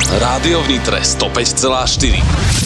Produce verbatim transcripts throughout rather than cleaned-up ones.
Rádio v Nitre sto päť celá štyri.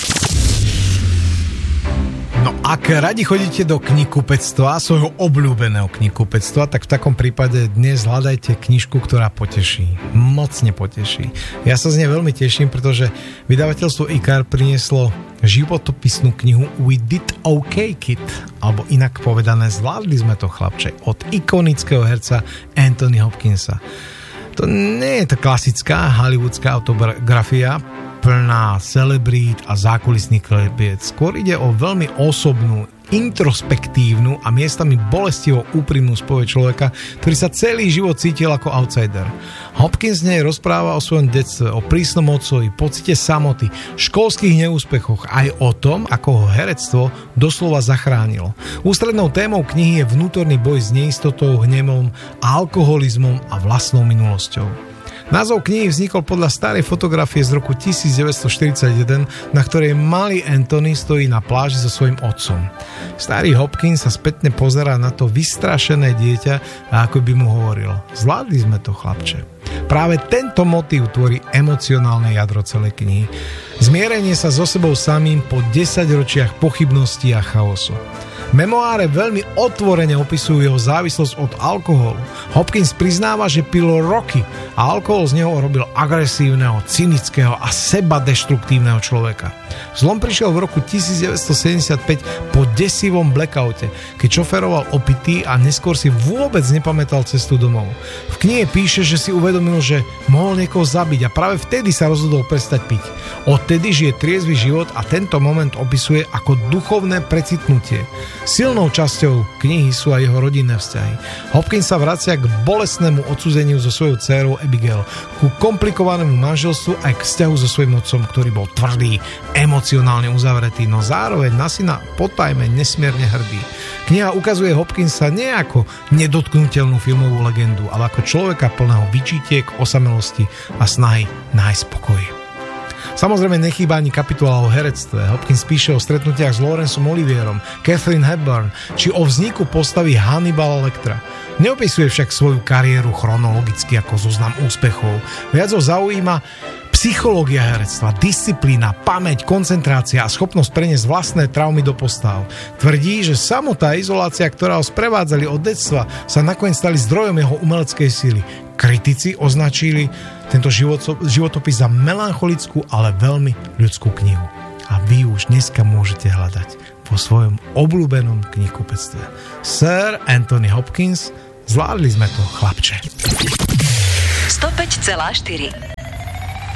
No ak radi chodíte do knihkupectva, svojho obľúbeného knihkupectva, tak v takom prípade dnes hľadajte knižku, ktorá poteší. Mocne poteší. Ja sa z nej veľmi teším, pretože vydavateľstvo í ká er prinieslo životopisnú knihu We Did OK Kid, alebo inak povedané Zvládli sme to, chlapče, od ikonického herca Anthony Hopkinsa. To nie je tá klasická hollywoodská autobiografia plná celebrít a zákulisných klebiet. Skôr ide o veľmi osobnú, introspektívnu a miestami bolestivo úprimnú spoveď človeka, ktorý sa celý život cítil ako outsider. Hopkins nej rozpráva o svojom detstve, o prísnom otcovi, pocite samoty, školských neúspechoch, aj o tom, ako ho herectvo doslova zachránilo. Ústrednou témou knihy je vnútorný boj s neistotou, hnevom, alkoholizmom a vlastnou minulosťou. Názov knihy vznikol podľa starej fotografie z roku devätnásťstoštyridsaťjeden, na ktorej malý Anthony stojí na pláži so svojím otcom. Starý Hopkins sa spätne pozerá na to vystrašené dieťa a ako by mu hovoril: zvládli sme to, chlapče. Práve tento motív tvorí emocionálne jadro celej knihy. Zmierenie sa so sebou samým po desaťročiach pochybností a chaosu. Memoáre veľmi otvorene opisujú jeho závislosť od alkoholu. Hopkins priznáva, že pil roky a alkohol z neho robil agresívneho, cynického a sebadeštruktívneho človeka. Zlom prišiel v roku devätnásťstosedemdesiatpäť po desivom blackoute, keď šoferoval opitý a neskôr si vôbec nepamätal cestu domov. V knihe píše, že si uvedomil, že mohol niekoho zabiť a práve vtedy sa rozhodol prestať piť. Odtedy žije triezvy život a tento moment opisuje ako duchovné precitnutie. Silnou časťou knihy sú aj jeho rodinné vzťahy. Hopkins sa vracia k bolestnému odsúdeniu so svojou dcérou Abigail, ku komplikovanému manželstvu aj k vzťahu so svojím otcom, ktorý bol tvrdý, emocionálne uzavretý, no zároveň na syna potajme nesmierne hrdý. Kniha ukazuje Hopkinsa nie ako nedotknuteľnú filmovú legendu, ale ako človeka plného vyčítiek, osamelosti a snahy nájsť pokoj. Samozrejme nechýba ani kapitola o herectve. Hopkins píše o stretnutiach s Laurencom Olivierom, Katharine Hepburn či o vzniku postavy Hannibala Lectera. Neopisuje však svoju kariéru chronologicky ako zoznam úspechov. Viac ho zaujíma psychológia herectva, disciplína, pamäť, koncentrácia a schopnosť preniesť vlastné traumy do postáv. Tvrdí, že samotná izolácia, ktorá ho sprevádzali od detstva, sa nakoniec stali zdrojom jeho umeleckej síly. Kritici označili tento životopis za melancholickú, ale veľmi ľudskú knihu. A vy už dneska môžete hľadať vo svojom obľúbenom knihkupectve. Sir Anthony Hopkins, zvládli sme to, chlapče. sto päť celá štyri